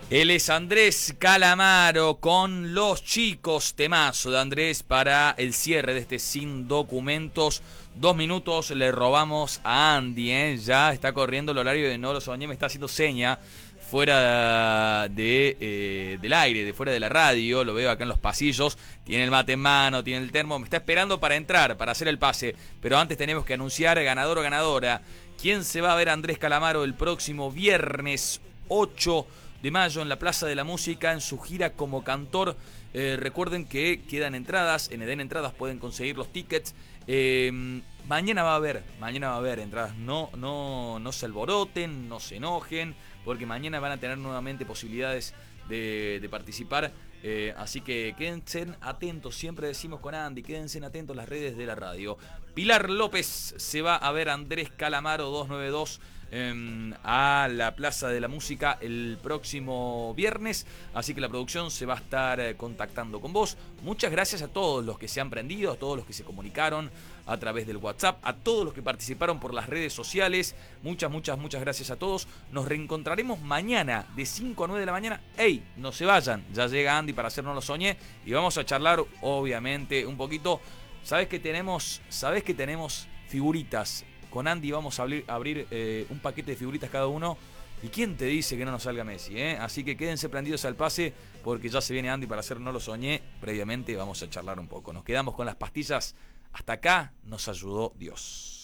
Él es Andrés Calamaro con Los Chicos, temazo de Andrés para el cierre de este Sin Documentos. 2 minutos le robamos a Andy, ya está corriendo el horario de No Lo Soñé, me está haciendo seña fuera del aire, de fuera de la radio, lo veo acá en los pasillos, tiene el mate en mano, tiene el termo, me está esperando para entrar, para hacer el pase, pero antes tenemos que anunciar ganador o ganadora. ¿Quién se va a ver a Andrés Calamaro el próximo viernes 8 de mayo en la Plaza de la Música en su gira como cantor? Recuerden que quedan entradas, en Eden Entradas pueden conseguir los tickets. Mañana va a haber entradas, no se alboroten, no se enojen, porque mañana van a tener nuevamente posibilidades de participar. Así que quédense atentos, siempre decimos con Andy, quédense atentos a las redes de la radio. Pilar López se va a ver a Andrés Calamaro 292 a la Plaza de la Música el próximo viernes, así que la producción se va a estar contactando con vos. Muchas gracias a todos los que se han prendido, a todos los que se comunicaron a través del WhatsApp, a todos los que participaron por las redes sociales. Muchas gracias a todos. Nos reencontraremos mañana de 5 a 9 de la mañana. ¡Ey! No se vayan, ya llega Andy para hacernos lo soñé y vamos a charlar obviamente un poquito. ¿Sabés que tenemos figuritas? Con Andy vamos a abrir un paquete de figuritas cada uno. ¿Y quién te dice que no nos salga Messi? Así que quédense prendidos al pase porque ya se viene Andy para hacer No Lo Soñé. Previamente vamos a charlar un poco. Nos quedamos con las pastillas. Hasta acá nos ayudó Dios.